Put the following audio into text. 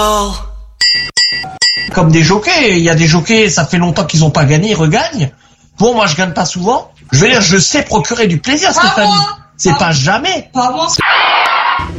Comme des jockeys, il y a des jockeys, ça fait longtemps qu'ils ont pas gagné, ils regagnent. Bon, moi je gagne pas souvent. Je veux dire, je sais procurer du plaisir, Stéphanie. C'est pas jamais. Pas moi.